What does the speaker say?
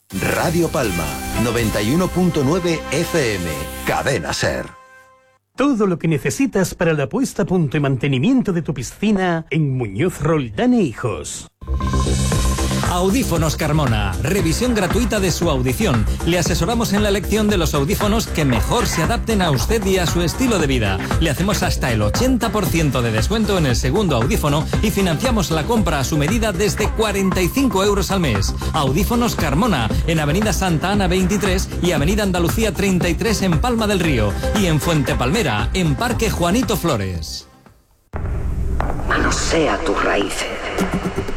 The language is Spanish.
Radio Palma, 91.9 FM, Cadena Ser. Todo lo que necesitas para la puesta a punto y mantenimiento de tu piscina en Muñoz Roldán e Hijos. Audífonos Carmona, revisión gratuita de su audición. Le asesoramos en la elección de los audífonos que mejor se adapten a usted y a su estilo de vida. Le hacemos hasta el 80% de descuento en el segundo audífono y financiamos la compra a su medida desde 45 euros al mes. Audífonos Carmona, en Avenida Santa Ana 23 y Avenida Andalucía 33 en Palma del Río. Y en Fuente Palmera, en Parque Juanito Flores. Manosea tus raíces.